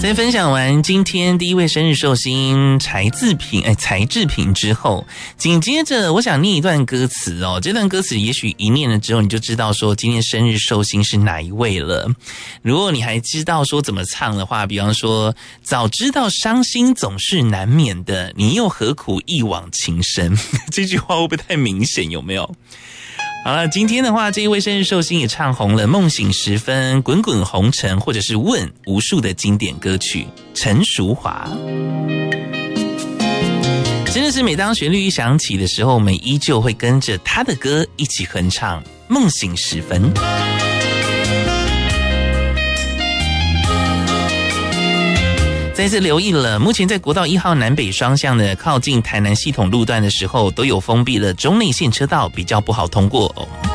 在分享完今天第一位生日寿星柴智屏之后，紧接着我想念一段歌词哦。这段歌词也许一念了之后，你就知道说今天生日寿星是哪一位了。如果你还知道说怎么唱的话，比方说早知道伤心总是难免的，你又何苦一往情深这句话会不会太明显，有没有？好了，今天的话，这一位生日寿星也唱红了《梦醒时分》《滚滚红尘》或者是《问》无数的经典歌曲。陈淑华，真的是每当旋律一响起的时候，我们依旧会跟着他的歌一起哼唱《梦醒时分》。再次留意了，目前在国道1号南北双向的靠近台南系统路段的时候，都有封闭了中内线车道，比较不好通过哦。